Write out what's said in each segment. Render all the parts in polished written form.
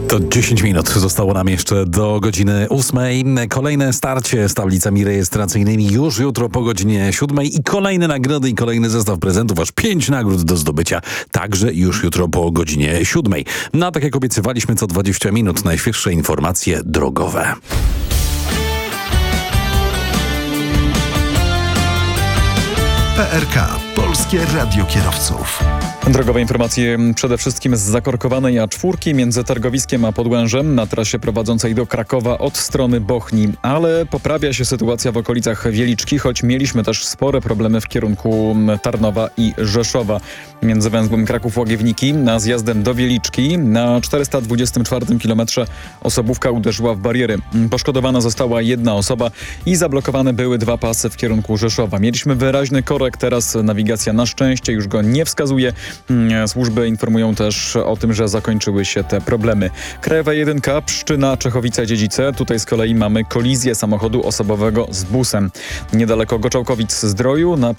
To 10 minut zostało nam jeszcze do godziny 8. Kolejne starcie z tablicami rejestracyjnymi już jutro po godzinie 7 i kolejne nagrody i kolejny zestaw prezentów, aż 5 nagród do zdobycia, także już jutro po godzinie 7. No a tak jak obiecywaliśmy, co 20 minut najświeższe informacje drogowe. PRK, Polskie Radio Kierowców. Drogowe informacje przede wszystkim z zakorkowanej A4 między Targowiskiem a Podłężem na trasie prowadzącej do Krakowa od strony Bochni. Ale poprawia się sytuacja w okolicach Wieliczki, choć mieliśmy też spore problemy w kierunku Tarnowa i Rzeszowa. Między węzłem Kraków-Łagiewniki a zjazdem do Wieliczki na 424 km osobówka uderzyła w bariery. Poszkodowana została jedna osoba i zablokowane były 2 pasy w kierunku Rzeszowa. Mieliśmy wyraźny korek, teraz nawigacja na szczęście już go nie wskazuje. Służby informują też o tym, że zakończyły się te problemy. Krajowa 1, Pszczyna, Czechowice-Dziedzice. Tutaj z kolei mamy kolizję samochodu osobowego z busem. Niedaleko Goczałkowic-Zdroju na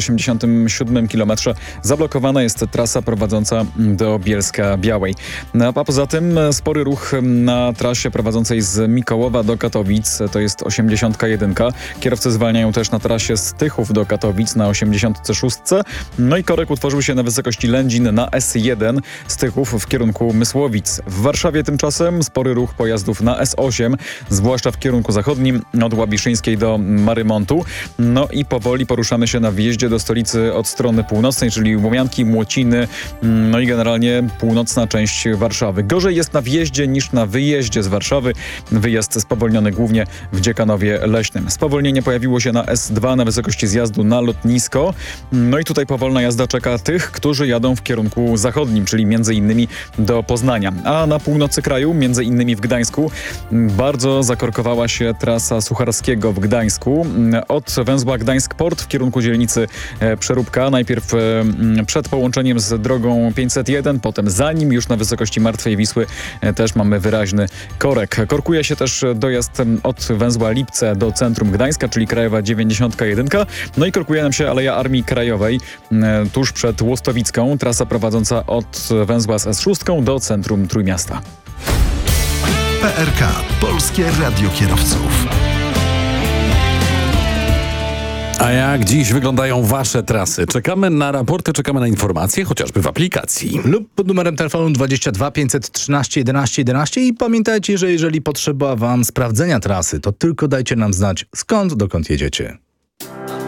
587 km zablokowana jest trasa prowadząca do Bielska-Białej. A poza tym spory ruch na trasie prowadzącej z Mikołowa do Katowic. To jest 81. Kierowcy zwalniają też na trasie z Tychów do Katowic na 86. No i korek utworzył się na wysokości Lędzin na S1 z Tychów w kierunku Mysłowic. W Warszawie tymczasem spory ruch pojazdów na S8, zwłaszcza w kierunku zachodnim od Łabiszyńskiej do Marymontu. No i powoli poruszamy się na wjeździe do stolicy od strony północnej, czyli Łomianki, Młociny, no i generalnie północna część Warszawy. Gorzej jest na wjeździe niż na wyjeździe z Warszawy. Wyjazd spowolniony głównie w Dziekanowie Leśnym. Spowolnienie pojawiło się na S2 na wysokości zjazdu na lotnisko. No i tutaj powolna jazda czeka tych, którzy jadą w kierunku zachodnim, czyli między innymi do Poznania. A na północy kraju, między innymi w Gdańsku, bardzo zakorkowała się trasa Sucharskiego w Gdańsku. Od węzła Gdańsk-Port w kierunku dzielnicy Przeróbka. Najpierw przed połączeniem z drogą 501, potem za nim już na wysokości Martwej Wisły też mamy wyraźny korek. Korkuje się też dojazd od węzła Lipce do centrum Gdańska, czyli Krajowa 91. No i korkuje nam się Aleja Armii Krajowej tuż przed Łostowicką. Trasa prowadząca od węzła z S6 do centrum Trójmiasta. PRK, Polskie Radio Kierowców. A jak dziś wyglądają wasze trasy? Czekamy na raporty, czekamy na informacje, chociażby w aplikacji. Lub pod numerem telefonu 22 513 11 11 i pamiętajcie, że jeżeli potrzeba wam sprawdzenia trasy, to tylko dajcie nam znać, skąd dokąd jedziecie.